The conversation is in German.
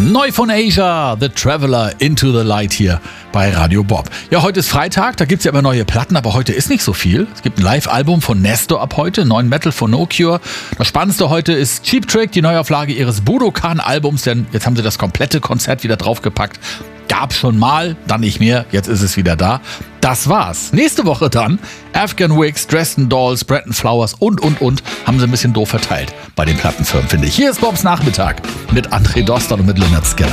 Neu von Asia, The Traveler Into the Light hier bei Radio Bob. Ja, heute ist Freitag, da gibt es ja immer neue Platten, aber heute ist nicht so viel. Es gibt ein Live-Album von Nestor ab heute, neuen Metal von No Cure. Das Spannendste heute ist Cheap Trick, die Neuauflage ihres Budokan-Albums, denn jetzt haben sie das komplette Konzert wieder draufgepackt. Gab schon mal, dann nicht mehr, jetzt ist es wieder da. Das war's. Nächste Woche dann Afghan Wigs, Dresden Dolls, Bretton Flowers und. Haben sie ein bisschen doof verteilt bei den Plattenfirmen, finde ich. Hier ist Bobs Nachmittag mit André Dostal und mit Lynyrd Skynyrd.